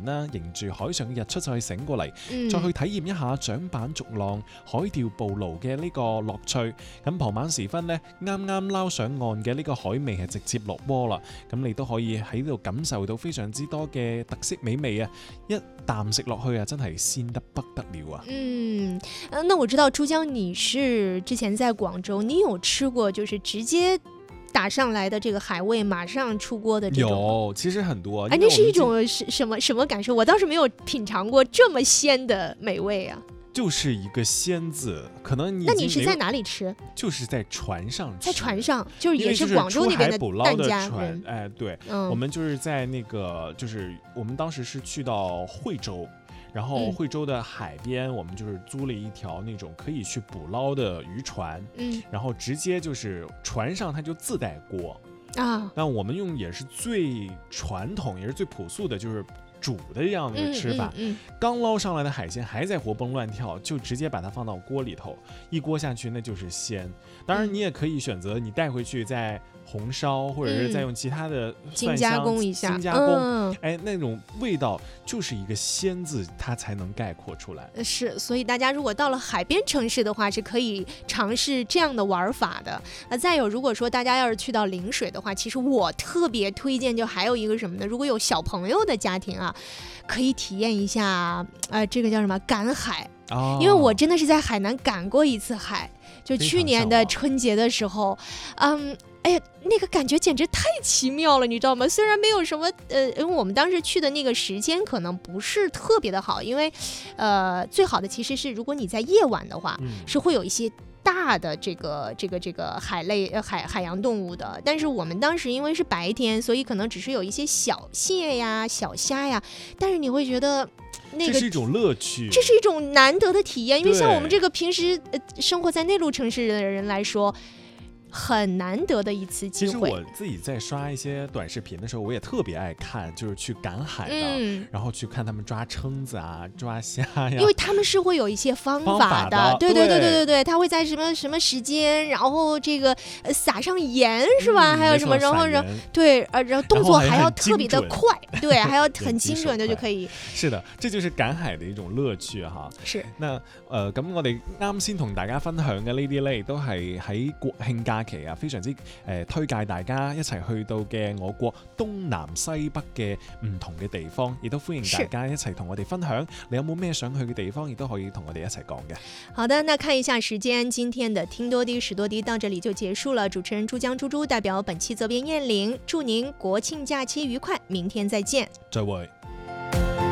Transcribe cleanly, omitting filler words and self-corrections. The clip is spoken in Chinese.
啦，迎住海上嘅日出就去醒過嚟，再去體驗一下槳板逐浪、海釣捕撈嘅呢個樂趣。咁傍晚時分呢，啱啱撈上岸嘅呢個海味係直接落鍋啦，咁你都可以喺度感受到非常之多嘅特色美味啊！一啖食落去啊，真係鮮得不得了啊！ 那我知道珠江你是之前在廣州，你有吃過就是直接打上來的這個海味馬上出鍋的這種？ 有，其實很多。 那是一種什麼感受？我倒是沒有品嘗過這麼鮮的美味啊。 就是一個鮮字，可能那你是在哪裡吃？ 就是在船上吃。 在船上，就是也是廣州那邊的疍家人。 哎，對，我們就是在那個，就是我們當時是去到惠州。然後惠州的海邊，我們就是租了一條那種可以去捕撈的漁船，然後直接就是船上它就自帶鍋啊。那我們用也是最傳統，也是最樸素的，就是煮的這樣的吃法。剛撈上來的海鮮還在活蹦亂跳，就直接把它放到鍋裡頭，一鍋下去那就是鮮。當然你也可以選擇你帶回去再紅燒，或者是再用其他的精加工一下， 精加工，哎，那種味道就是一個鮮字，它才能概括出來。 是，所以大家如果到了海邊城市的話，是可以嘗試這樣的玩法的。再有，如果說大家要是去到陵水的話，其實我特別推薦，就還有一個什麼呢？如果有小朋友的家庭啊，可以體驗一下，這個叫什麼趕海。因為我真的是在海南趕過一次海，就去年的春節的時候，哎呀，那個感覺簡直太奇妙了，你知道嗎？雖然沒有什麼，因為我們當時去的那個時間可能不是特別的好，因為，最好的其實是如果你在夜晚的話，是會有一些大的這個海洋動物的，但是我們當時因為是白天，所以可能只是有一些小蟹呀、小蝦呀，但是你會覺得。 這是一種樂趣， 這是一種難得的體驗，因為像我們這個平時生活在內陸城市的人來說，很難得的一次機會。 其實我自己在刷一些短視頻的時候，我也特別愛看，就是去趕海的，然後去看他們抓蛏子啊、抓蝦呀。 因為他們是會有一些方法的，對，他會在什麼時間，然後這個撒上鹽是吧？還有什麼，然後對，然後動作還要特別的快，對，還要很精準的就可以。 是的，這就是趕海的一種樂趣哈。 是。 那咁我哋啱先同大家分享嘅呢啲咧，亦都係喺國慶假期啊，非常之推介大家一齊去到嘅我國東南西北嘅唔同嘅地方，亦都歡迎大家一齊同我哋分享。你有冇咩想去嘅地方，亦都可以同我哋一齊講嘅。 好的，那看一下時間，今天的聽多啲、食多啲到這裡就結束了。主持人珠江珠珠代表本期責編燕玲，祝您國慶假期愉快，明天再見。 再會。